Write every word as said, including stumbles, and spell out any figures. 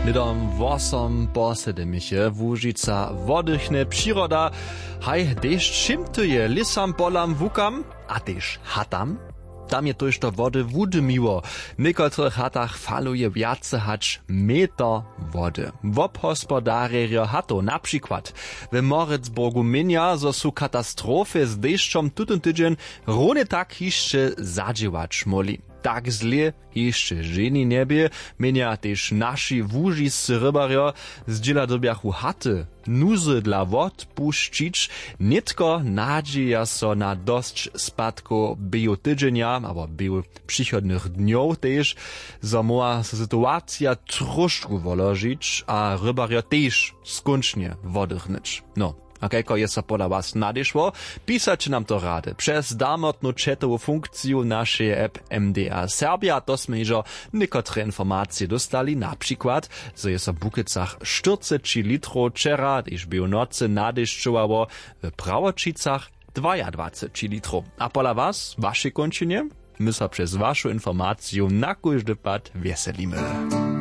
Nidom wosom posedemiche, Łužica wodychne przyroda, haj deszcz szymtuje lisam polam wukam, a też hatam. Tam je tož to wody wudymiło. W niektórych chatach faluje wiace hacz meter wody. Wob hospodarerio hato, na przykład w Moritzburgu mienia, zo su katastrofy z deszczom tutun tydzień równie tak jeszcze zadziewać moli. Tak zle jeszcze żeni niebie, mienia też nasi wużiscy rybario zdziela dobiachu haty, nuzy dla wod puszczyć, nitko nadzieja so na dość spadku bio tydzienia, albo bio przychodnych dniów też, za moja sytuacja troszkę wolożyć, a rybario też skończnie wodychnyć. No. A kajko je so poda was nadešło, pisać nam to rady. Przez damotnu chatową funkcję naszej app M D A Serbia to sme iżo niekotre informacje dostali, na przykład, że je so w Bukycach czterdzieści litrów wczera, iż był nocy nadešćowało, w Prawočicach dwadzieścia litrów. A pola was, wasze kończenie? My so przez waszą informację na każdy pad weselimy.